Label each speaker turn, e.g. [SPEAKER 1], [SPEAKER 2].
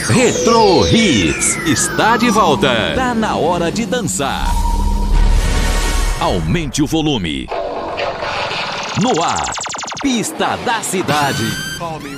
[SPEAKER 1] Retro Hits está de volta. Tá na hora de dançar. Aumente o volume. No ar, Pista da Cidade.